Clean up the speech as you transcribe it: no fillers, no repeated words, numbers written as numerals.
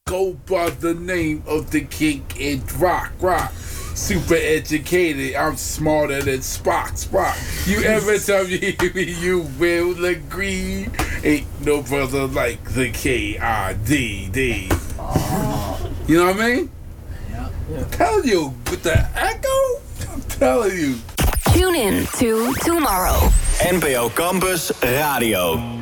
go by the name of the king and rock. Super educated, I'm smarter than Spock. You ever tell me you will agree? Ain't no brother like the K-I-D-D. You know what I mean? Yeah. I'm telling you, with the echo, I'm telling you. Tune in to tomorrow. NPO Campus Radio.